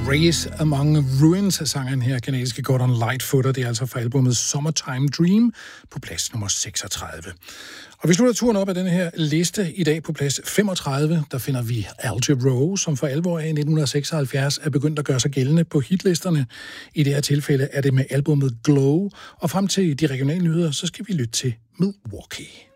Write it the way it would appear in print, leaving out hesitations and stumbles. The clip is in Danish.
Race Among Ruins af sangeren her, kanadiske Gordon Lightfoot, og det er altså fra albumet Summertime Dream på plads nummer 36. Og vi slutter turen op af den her liste i dag på plads 35. Der finder vi Al Jarreau, som for alvor af 1976 er begyndt at gøre sig gældende på hitlisterne. I det her tilfælde er det med albumet Glow, og frem til de regionale nyheder, så skal vi lytte til Milwaukee.